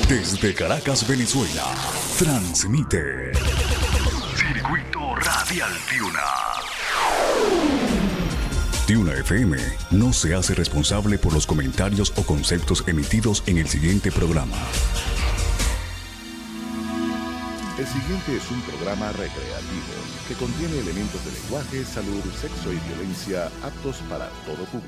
Desde Caracas, Venezuela, transmite Circuito Radial Tiuna. Tiuna FM no se hace responsable por los comentarios o conceptos emitidos en el siguiente programa. El siguiente es un programa recreativo que contiene elementos de lenguaje, salud, sexo y violencia aptos para todo público.